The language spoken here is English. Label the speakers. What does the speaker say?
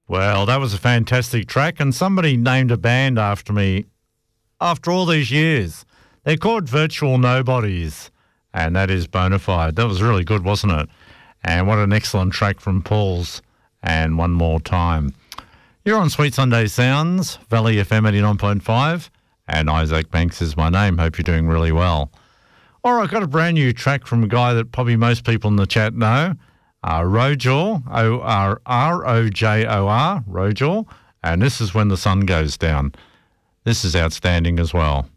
Speaker 1: Well, that was a fantastic track, and somebody named a band after me after all these years. They're called Virtual Nobodies, and that is Bonafide. That was really good, wasn't it? And what an excellent track from Paul's, and One More Time. You're on Sweet Sunday Sounds, Valley FM 89.5, and Isaac Banks is my name. Hope you're doing really well. All right, got a brand new track from a guy that probably most people in the chat know, Rojor, O-R-R-O-J-O-R, Rojor, and this is When the Sun Goes Down. This is outstanding as well.